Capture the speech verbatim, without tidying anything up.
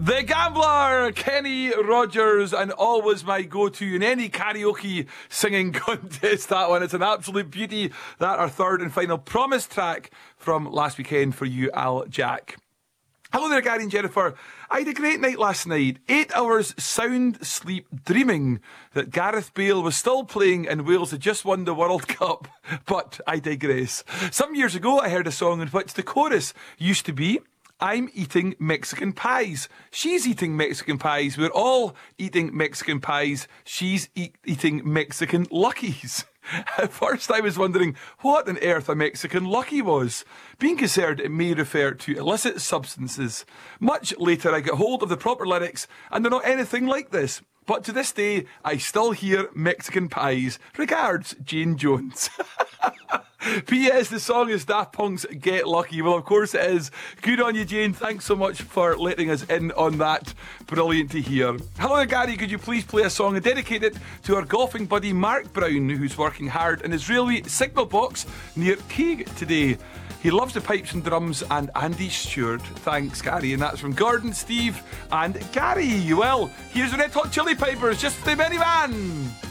The Gambler, Kenny Rogers, and always my go-to in any karaoke singing contest, that one. It's an absolute beauty. That our third and final promise track from last weekend for you, Al Jack. Hello there, Gary and Jennifer. I had a great night last night. Eight hours sound sleep dreaming that Gareth Bale was still playing and Wales had just won the World Cup. But I digress. Some years ago, I heard a song in which the chorus used to be, I'm eating Mexican pies. She's eating Mexican pies. We're all eating Mexican pies. She's e- eating Mexican Luckies. At first I was wondering what on earth a Mexican Lucky was. Being concerned it may refer to illicit substances. Much later I got hold of the proper lyrics and they're not anything like this. But to this day I still hear Mexican pies. Regards, Jane Jones. P S The song is Daft Punk's Get Lucky. Well, of course it is. Good on you, Jane. Thanks so much for letting us in on that. Brilliant to hear. Hello, Gary. Could you please play a song and dedicate it to our golfing buddy Mark Brown, who's working hard in his railway signal box near Keig today. He loves the pipes and drums and Andy Stewart. Thanks, Gary. And that's from Gordon, Steve and Gary. Well, here's the Red Hot Chili Peppers, Just the Minivan.